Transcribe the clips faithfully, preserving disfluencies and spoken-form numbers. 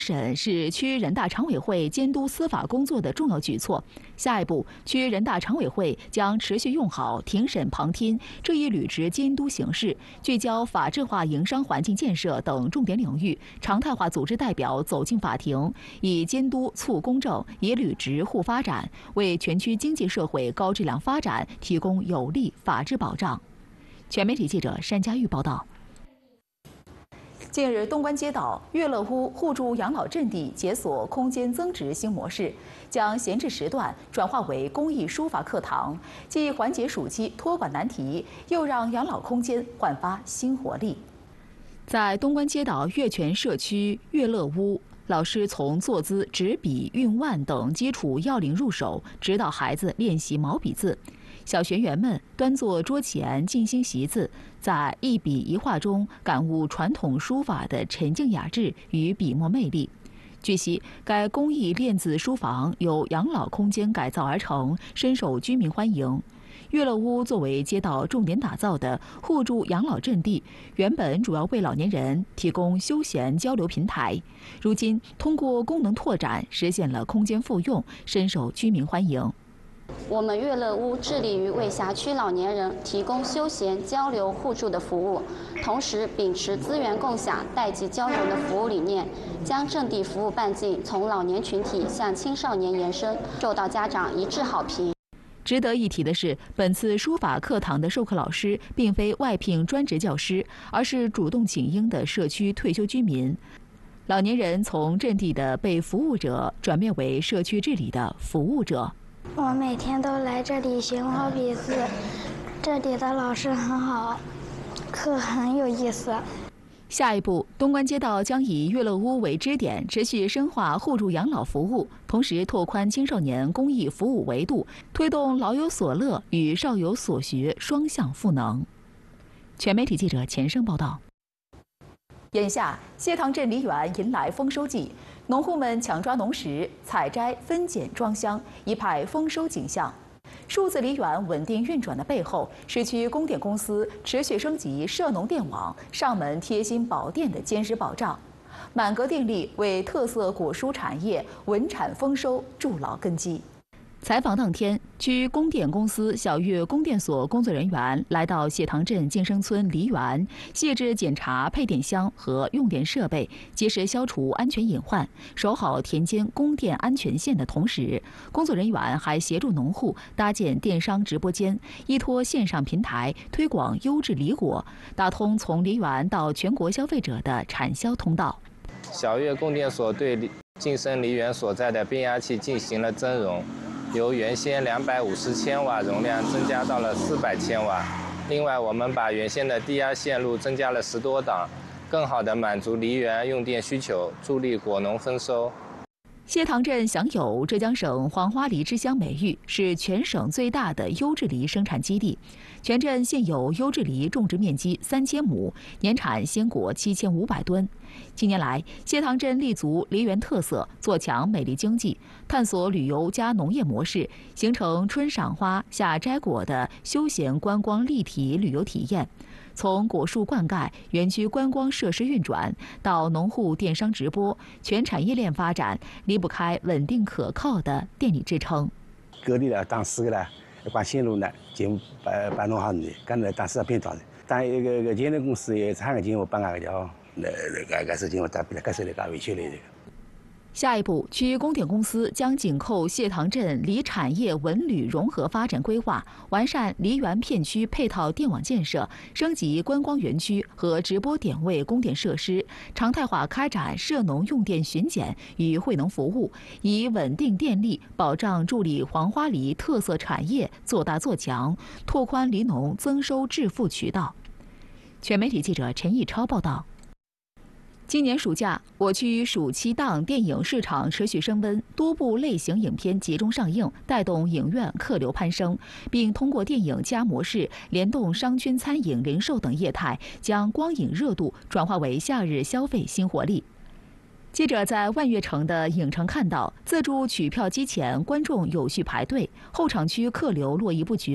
审是区人大常委会监督司法工作的重要举措。下一步，区人大常委会将持续用好庭审旁听这一履职监督形式，聚焦法治化营商环境建设等重点领域，常态化组织代表走进法庭，以监督促公正，以履职护发展，为全区经济社会高质量发展提供有力法治保障。全媒体记者单佳玉报道。近日，东关街道悦乐屋互助养老阵地解锁空间增值新模式，将闲置时段转化为公益书法课堂，既缓解暑期托管难题，又让养老空间焕发新活力。在东关街道悦泉社区悦乐屋，老师从坐姿、执笔、运腕等基础要领入手，指导孩子练习毛笔字。小学员们端坐桌前静心习字，在一笔一画中感悟传统书法的沉静雅致与笔墨魅力。据悉，该公益练字书房由养老空间改造而成，深受居民欢迎。悦乐屋作为街道重点打造的互助养老阵地，原本主要为老年人提供休闲交流平台，如今通过功能拓展，实现了空间复用，深受居民欢迎。 我们悦乐屋致力于为辖区老年人提供休闲交流互助的服务，同时秉持资源共享、代际交流的服务理念，将阵地服务半径从老年群体向青少年延伸，受到家长一致好评。 值得一提的是，本次书法课堂的授课老师并非外聘专职教师，而是主动请缨的社区退休居民。老年人从阵地的被服务者转变为社区治理的服务者。 我每天都来这里学毛笔字，这里的老师很好，课很有意思。 下一步，东关街道将以悦乐屋为支点，持续深化互助养老服务，同时拓宽青少年公益服务维度，推动老有所乐与少有所学双向赋能。全媒体记者钱生报道。眼下，谢塘镇梨园迎来丰收季，农户们抢抓农时，采摘、分拣、装箱，一派丰收景象。数字梨园稳定运转的背后，是区供电公司持续升级涉农电网、上门贴心保电的坚实保障。满格电力为特色果蔬产业稳产丰收筑牢根基。采访当天，区供电公司小月供电所工作人员来到谢塘镇晋生村梨园，细致检查配电箱和用电设备，及时消除安全隐患，守好田间供电安全线的同时，工作人员还协助农户搭建电商直播间，依托线上平台推广优质梨果，打通从梨园到全国消费者的产销通道。 小月供电所对晋生梨园所在的变压器进行了增容，由原先两百五十千瓦容量增加到了四百千瓦。另外，我们把原先的低压线路增加了十多档，更好地满足梨园用电需求，助力果农丰收。 谢塘镇享有浙江省黄花梨之乡美誉，是全省最大的优质梨生产基地。全镇现有优质梨种植面积三千亩，年产鲜果七千五百吨。近年来，谢塘镇立足梨园特色，做强美丽经济，探索旅游加农业模式，形成春赏花、夏摘果的休闲观光立体旅游体验。从果树灌溉、园区观光设施运转到农户电商直播，全产业链发展离不开稳定可靠的电力支撑。 各地的当时的关线路呢，就把把弄好的，刚才当时变早的，但一个个电力公司也参个经过办个叫那那个事情，我打不了，该是那个维修的这个。 下一步，区供电公司将紧扣谢塘镇梨产业文旅融合发展规划，完善梨园片区配套电网建设，升级观光园区和直播点位供电设施，常态化开展涉农用电巡检与惠农服务，以稳定电力保障助力黄花梨特色产业做大做强，拓宽梨农增收致富渠道。全媒体记者陈毅超报道。今年暑假，我区暑期档电影市场持续升温，多部类型影片集中上映，带动影院客流攀升，并通过电影加模式联动商圈、餐饮、零售等业态，将光影热度转化为夏日消费新活力。记者在万悦城的影城看到，自助取票机前观众有序排队，候场区客流络绎不绝。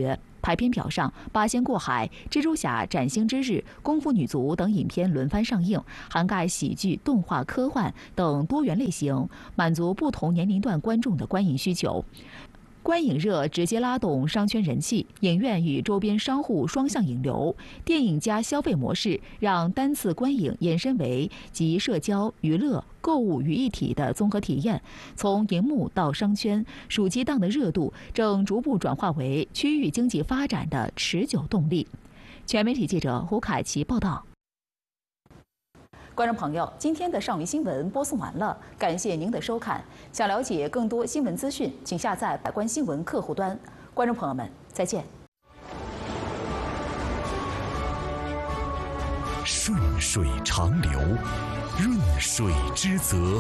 排片表上，《八仙过海》《蜘蛛侠：崭新之日》《功夫女足》等影片轮番上映，涵盖喜剧、动画、科幻等多元类型，满足不同年龄段观众的观影需求。观影热直接拉动商圈人气，影院与周边商户双向引流，电影加消费模式让单次观影延伸为集社交、娱乐、购物于一体的综合体验。从荧幕到商圈，暑期档的热度正逐步转化为区域经济发展的持久动力。全媒体记者胡凯琪报道。观众朋友，今天的上午新闻播送完了，感谢您的收看。想了解更多新闻资讯，请下载百官新闻客户端。观众朋友们，再见。 顺水长流，润水之泽。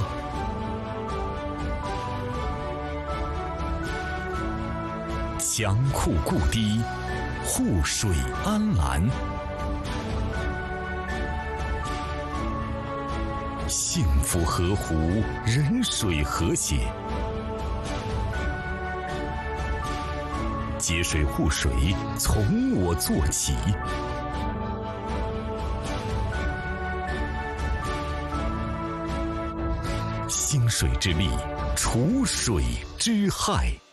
强库固堤，护水安澜。幸福河湖，人水和谐。节水护水，从我做起。兴水之力，除水之害。